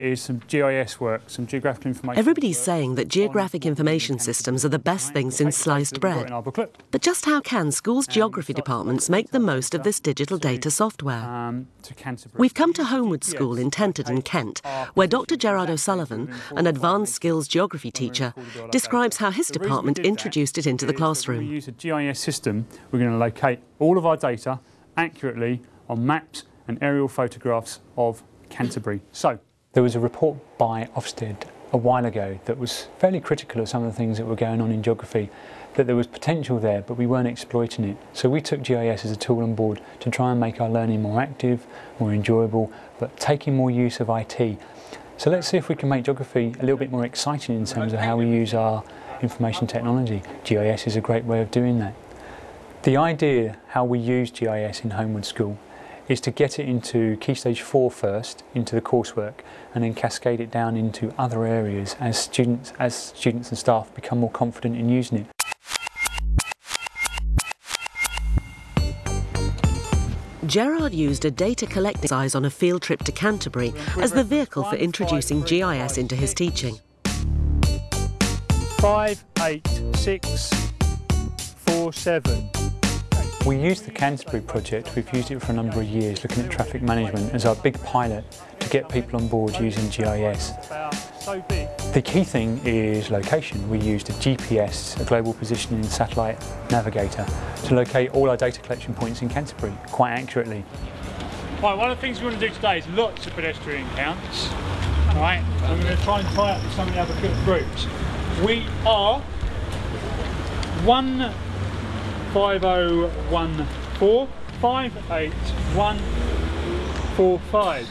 is some GIS work, some geographical information. Everybody's saying that geographic information systems are the best thing since sliced bread. But just how can schools' geography departments make the most of this digital data software? We've come to Homewood School in Tenterden, Kent, where Dr. Gerard O'Sullivan, an advanced skills geography teacher, describes how his department introduced it into the classroom. We use a GIS system. We're going to locate all of our data accurately on maps and aerial photographs of Canterbury. So, there was a report by Ofsted a while ago that was fairly critical of some of the things that were going on in geography, that there was potential there but we weren't exploiting it. So we took GIS as a tool on board to try and make our learning more active, more enjoyable, but taking more use of IT. So let's see if we can make geography a little bit more exciting in terms of how we use our information technology. GIS is a great way of doing that. The idea how we use GIS in Homewood School is to get it into Key Stage 4 first, into the coursework, and then cascade it down into other areas as students and staff become more confident in using it. Gerard used a data collecting exercise on a field trip to Canterbury as the vehicle for introducing GIS into his teaching. 5, 8, 6, 4, 7. We used the Canterbury project, we've used it for a number of years, looking at traffic management as our big pilot to get people on board using GIS. The key thing is location. We used a GPS, a global positioning satellite navigator, to locate all our data collection points in Canterbury quite accurately. Right, one of the things we want to do today is lots of pedestrian counts. Right, I'm going to try and tie up with some of the other groups. We are 15014 58145.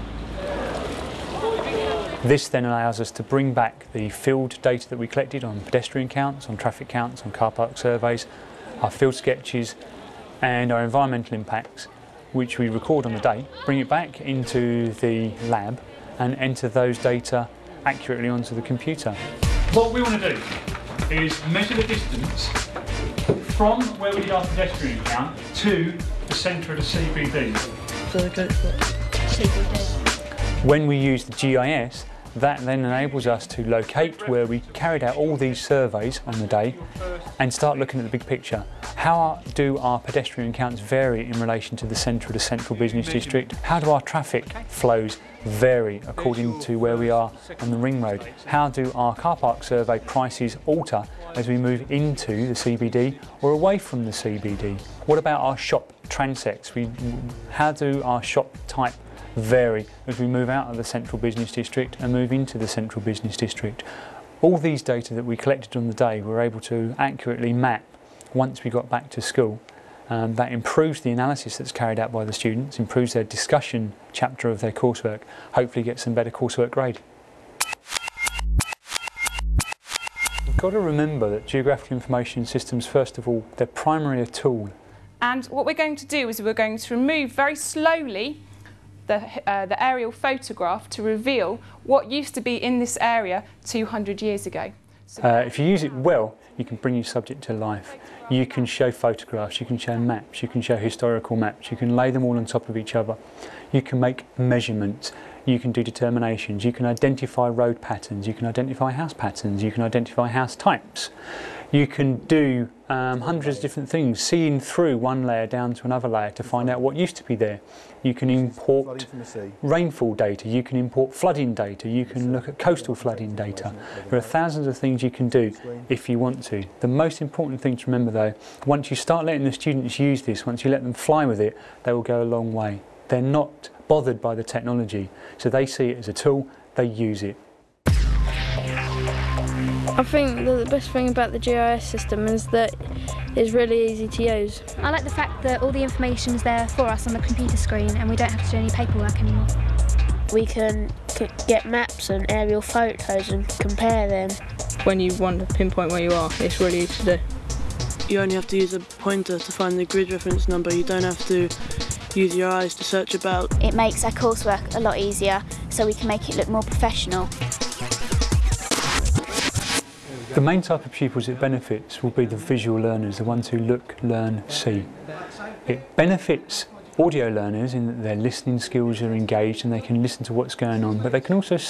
This then allows us to bring back the field data that we collected on pedestrian counts, on traffic counts, on car park surveys, our field sketches and our environmental impacts, which we record on the day, bring it back into the lab and enter those data accurately onto the computer. What we want to do is measure the distance from where we did our pedestrian count to the centre of the CBD. So they go for CBD. When we use the GIS, that then enables us to locate where we carried out all these surveys on the day and start looking at the big picture. How do our pedestrian counts vary in relation to the centre of the central business district? How do our traffic flows vary according to where we are on the ring road? How do our car park survey prices alter as we move into the CBD or away from the CBD? What about our shop transects? How do our shop type vary as we move out of the central business district and move into the central business district? All these data that we collected on the day we were able to accurately map once we got back to school. That improves the analysis that's carried out by the students, improves their discussion chapter of their coursework, hopefully get some better coursework grade. You've got to remember that geographical information systems, first of all, they're primarily a tool. And what we're going to do is we're going to remove very slowly the aerial photograph to reveal what used to be in this area 200 years ago. If you use it well, you can bring your subject to life. You can show photographs, you can show maps, you can show historical maps, you can lay them all on top of each other. You can make measurements, you can do determinations, you can identify road patterns, you can identify house patterns, you can identify house types. You can do hundreds of different things, seeing through one layer down to another layer to find out what used to be there. You can import rainfall data, you can import flooding data, you can look at coastal flooding data. There are thousands of things you can do if you want to. The most important thing to remember though, once you start letting the students use this, once you let them fly with it, they will go a long way. They're not bothered by the technology, so they see it as a tool, they use it. I think that the best thing about the GIS system is that it's really easy to use. I like the fact that all the information is there for us on the computer screen and we don't have to do any paperwork anymore. We can get maps and aerial photos and compare them. When you want to pinpoint where you are, it's really easy to do. You only have to use a pointer to find the grid reference number. You don't have to use your eyes to search about. It makes our coursework a lot easier so we can make it look more professional. The main type of pupils it benefits will be the visual learners, the ones who look, learn, see. It benefits audio learners in that their listening skills are engaged and they can listen to what's going on, but they can also